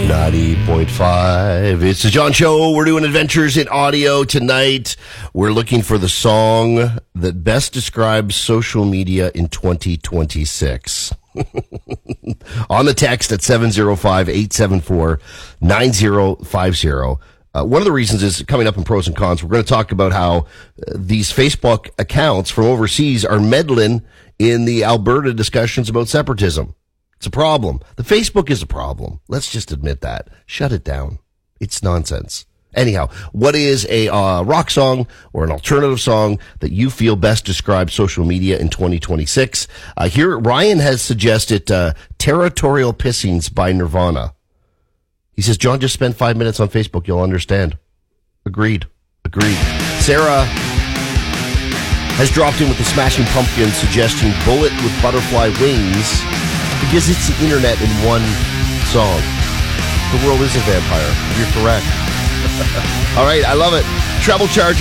90.5. It's the John Show. We're doing adventures in audio tonight. We're looking for the song that best describes social media in 2026. On the text at 705-874-9050. One of the reasons is coming up in pros and cons. We're going to talk about how these Facebook accounts from overseas are meddling in the Alberta discussions about separatism. It's a problem. The Facebook is a problem. Let's just admit that. Shut it down. It's nonsense. Anyhow, what is a rock song or an alternative song that you feel best describes social media in 2026? Here, Ryan has suggested Territorial Pissings by Nirvana. He says, John, just spend 5 minutes on Facebook. You'll understand. Agreed. Sarah has dropped in with the Smashing Pumpkins suggesting Bullet with Butterfly Wings because it's the internet in one song. The world is a vampire. You're correct. All right, I love it. Treble charge.